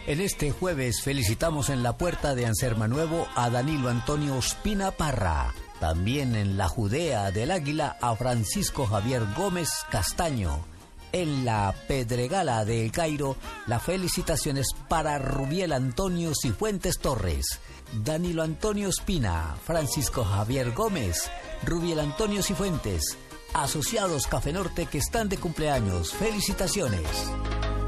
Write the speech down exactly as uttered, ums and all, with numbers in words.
En este jueves felicitamos en la puerta de Anserma Nuevo a Danilo Antonio Ospina Parra. También en la Judea del Águila a Francisco Javier Gómez Castaño. En la Pedregala de El Cairo, las felicitaciones para Rubiel Antonio Cifuentes Torres, Danilo Antonio Ospina, Francisco Javier Gómez, Rubiel Antonio Cifuentes, asociados Café Norte que están de cumpleaños. Felicitaciones.